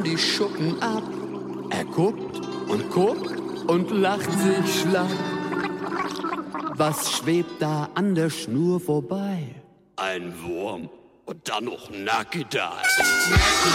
die Schuppen ab. Er guckt und lacht sich schlapp. Was schwebt da an der Schnur vorbei? Ein Wurm und dann noch nackt da.